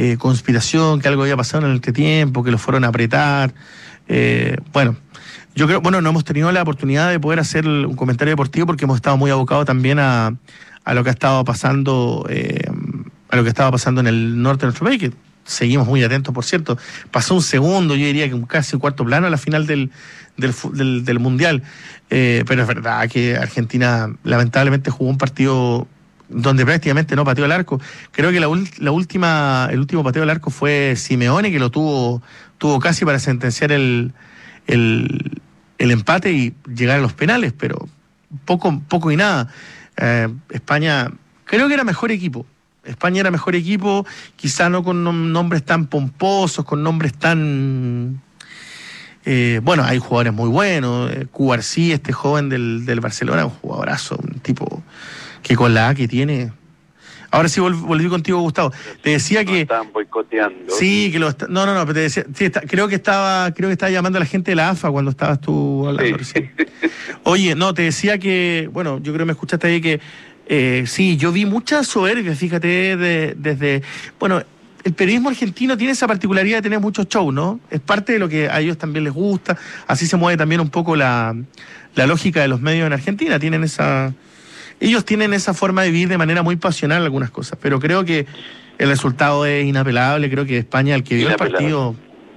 conspiración, que algo había pasado en el entretiempo, que lo fueron a apretar. Bueno, yo creo, no hemos tenido la oportunidad de poder hacer un comentario deportivo porque hemos estado muy abocados también a lo que ha estado pasando, en el norte de nuestro país, que seguimos muy atentos, por cierto. Pasó un segundo, yo diría que casi un cuarto plano a la final del Mundial. Pero es verdad que Argentina lamentablemente jugó un partido donde prácticamente no pateó el arco. Creo que el último pateo al arco fue Simeone, que lo tuvo casi para sentenciar el empate y llegar a los penales, pero poco y nada. España creo que era mejor equipo. España era mejor equipo, quizá no con nombres tan pomposos, con nombres tan... hay jugadores muy buenos. Cubarsí, este joven del Barcelona, un jugadorazo, un tipo que con la A que tiene... Ahora sí volví contigo, Gustavo. Te decía que... Estaban boicoteando. Sí, que no, pero te decía... Sí, creo que estaba llamando a la gente de la AFA cuando estabas tú hablando. Sí. Oye, no, te decía que... Bueno, yo creo que me escuchaste ahí que... sí, yo vi mucha soberbia, fíjate, desde... Bueno, el periodismo argentino tiene esa particularidad de tener muchos shows, ¿no? Es parte de lo que a ellos también les gusta. Así se mueve también un poco la lógica de los medios en Argentina. Ellos tienen esa forma de vivir de manera muy pasional algunas cosas, pero creo que el resultado es inapelable. Creo que España, el que vio el partido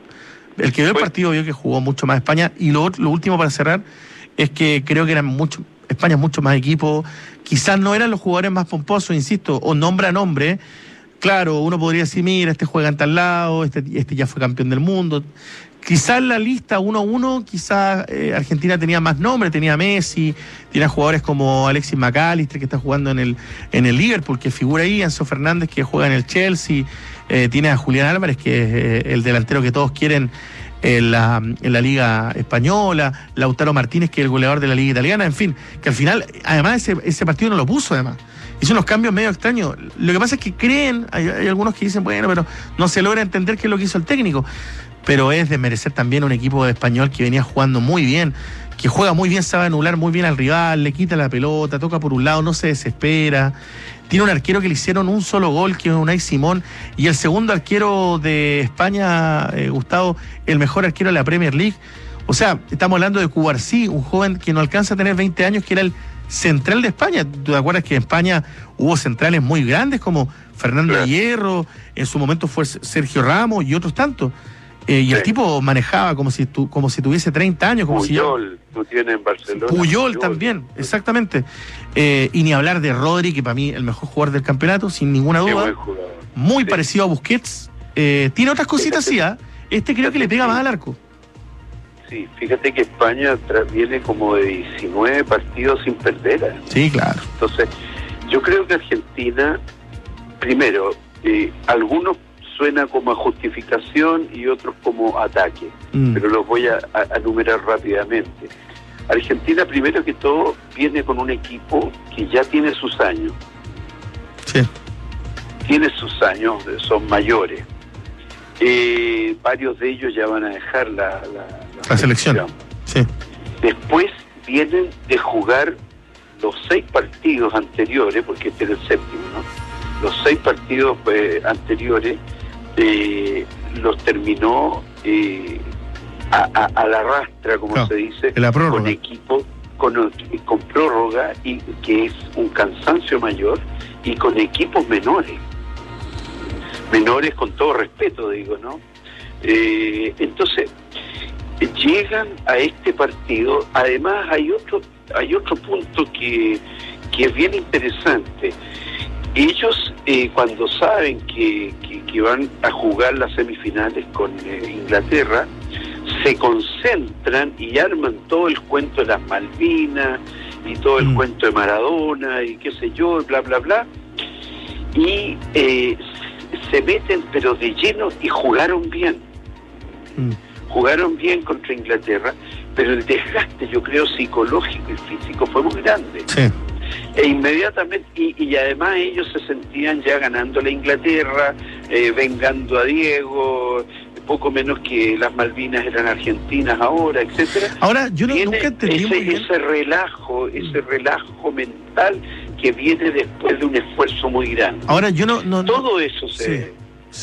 vio que jugó mucho más España. Y lo último para cerrar es que creo que España es mucho más equipo. Quizás no eran los jugadores más pomposos, insisto, o nombre a nombre. Claro, uno podría decir, mira, este juega en tal lado, este ya fue campeón del mundo. Quizás en la lista 1-1, quizás Argentina tenía más nombre, tenía Messi, tiene jugadores como Alexis McAllister, que está jugando en el Liverpool, que figura ahí, Enzo Fernández, que juega en el Chelsea, tiene a Julián Álvarez, que es el delantero que todos quieren en la Liga Española, Lautaro Martínez, que es el goleador de la Liga Italiana, en fin, que al final, además, ese partido no lo puso, además. Hizo unos cambios medio extraños. Lo que pasa es que creen, hay algunos que dicen, bueno, pero no se logra entender qué es lo que hizo el técnico. Pero es de merecer también un equipo español que venía jugando muy bien, que juega muy bien, sabe anular muy bien al rival, le quita la pelota, toca por un lado, no se desespera. Tiene un arquero que le hicieron un solo gol, que es Unai Simón, y el segundo arquero de España, Gustavo, el mejor arquero de la Premier League. O sea, estamos hablando de Cubarsí, un joven que no alcanza a tener 20 años, que era el central de España. ¿Tú te acuerdas que en España hubo centrales muy grandes como Fernando de Hierro, en su momento fue Sergio Ramos y otros tantos? Y el tipo manejaba como si tuviese 30 años. Puyol, tú tienes en Barcelona. Puyol también, exactamente. Y ni hablar de Rodri, que para mí el mejor jugador del campeonato, sin ninguna duda. Muy parecido a Busquets. Tiene otras cositas, sí, ¿eh? Creo que le pega más al arco. Sí, fíjate que España viene como de 19 partidos sin perder. Sí, claro. Entonces, yo creo que Argentina, primero, algunos suena como a justificación y otros como ataque, pero los voy a enumerar rápidamente. Argentina, primero que todo, viene con un equipo que ya tiene sus años. Sí. Tiene sus años, son mayores. Varios de ellos ya van a dejar la selección. Sí. Después vienen de jugar los 6 partidos anteriores, porque este es el séptimo, ¿no? Los 6 partidos anteriores los terminó a la rastra, como se dice, con equipo con prórroga, y que es un cansancio mayor, y con equipos menores con todo respeto, digo, ¿no? Entonces llegan a este partido. Además hay otro punto que es bien interesante. Ellos cuando saben que van a jugar las semifinales con Inglaterra, se concentran y arman todo el cuento de las Malvinas y todo el cuento de Maradona y qué sé yo, bla bla bla, y se meten pero de lleno, y jugaron bien contra Inglaterra, pero el desgaste, yo creo, psicológico y físico fue muy grande. Sí. E inmediatamente, y además ellos se sentían ya ganando la Inglaterra, vengando a Diego, poco menos que las Malvinas eran argentinas ahora, etcétera. Ahora, yo nunca entendí muy bien ese relajo mental que viene después de un esfuerzo muy grande. Ahora, yo todo eso se... Sí.